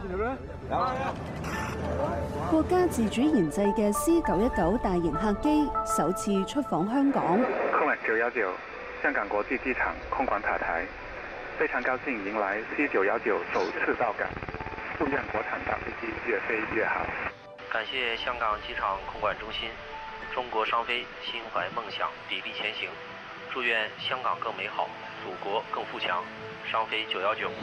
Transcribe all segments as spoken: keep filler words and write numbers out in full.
國家自主研製嘅 C 九一九大型客機首次出訪香港。 空管九一九香港國際機場空管塔台，非常高興迎來 C 九一九首次到港，祝願國產大飛機越飛越好。 感謝香港機場空管中心，中國商飛心懷夢想，砥礪前行。祝願香港更美好，祖國更富強。商飛九一九。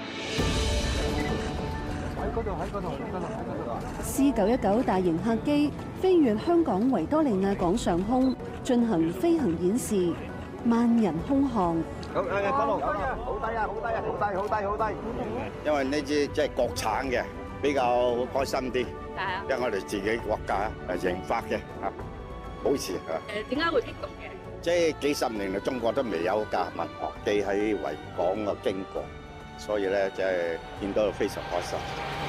C 九一九大型客機飛越香港維多利亞港上空，進行飛行演示，萬人空巷。 好，誒，得路，好低啊，好低啊，好低啊，好低，好低，好低。因為呢支即係國產嘅，比較開心啲。係啊。因為我哋自己國家誒研發嘅嚇，保持嚇。 誒，點解會激動嘅？ 即係幾十年嚟，中國都未有架民航機喺維港嘅經過，所以咧即係見到非常開心。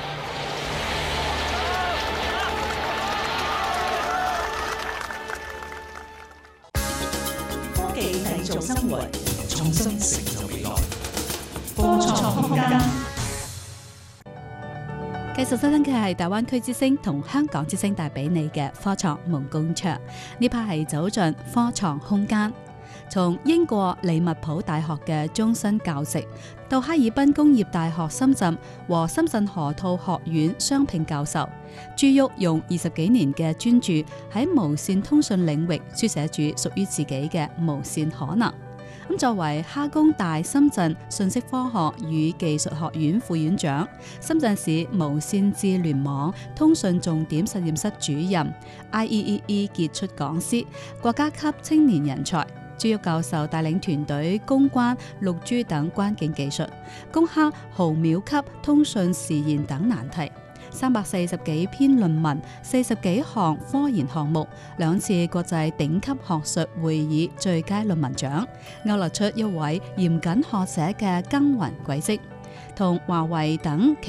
科技製造生活，創新成就未來。科創空間。 繼續收聽嘅係大灣區之聲同香港之聲帶俾你嘅科創夢工場，呢 part 係走進科創空間。從英國利物浦大學嘅終身教職，到哈爾濱工業大學深圳和深圳河套學院雙聘教授，朱旭用二十幾年嘅專注喺無線通訊領域書寫住屬於自己嘅無線可能。咁作為哈工大深圳信息科學與技術學院副院長、深圳市無線智聯網通訊重點實驗室主任、I E E E 傑出講師、國家級青年人才，朱旭教授帶領團隊攻關六 G 等關鍵技術，攻克毫秒級通訊時延等難題。三百四十幾篇論文，四十幾項科研項目，兩次國際頂級學術會議最佳論文獎，勾勒出一位嚴謹學者嘅耕耘軌跡。同華為等